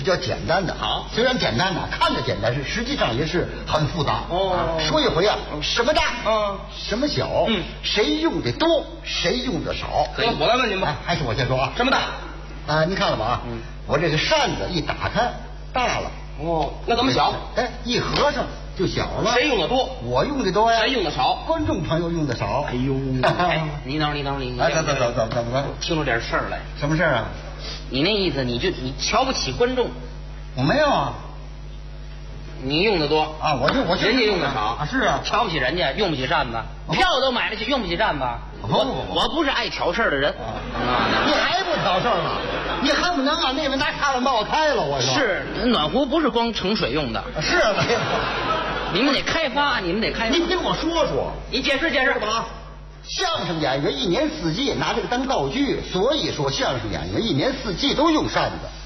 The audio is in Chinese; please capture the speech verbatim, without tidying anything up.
较简单的。 好， 虽然简单呢，看着简单，是实际上也是很复杂。 哦， 说一回啊，什么大， 嗯， 什么小， 嗯， 谁用的多，谁用的少。 可以，我来问您吧。 哎，还是我先说啊。 什么大？ 啊，您看了吧？啊， 嗯， 我这个扇子一打开，大了。 哦，那怎么小？ 哎，一合上就小了。 谁用的多？ 我用的多呀。 谁用的少？ 观众朋友用的少。 哎呦，哎，你等会儿，你等会儿，你哎，怎怎怎怎怎么了？ 听出点事儿来。 什么事儿啊？ 你那意思，你就你瞧不起观众？ 我没有啊。 你用的多啊，我就我人家用的少啊，是啊， 瞧不起人家，用不起扇子，票都买了去，用不起扇子。 不不我我不是爱挑事儿的人。 你还不挑事儿吗？你恨不能啊，那边拿插篮把我开了，我说是暖壶不是光盛水用的， 是啊， 你们得开发，你们得开发。 您听我说说， 你解释解释吧。相声演员一年四季拿这个当道具，所以说相声演员一年四季都用扇子。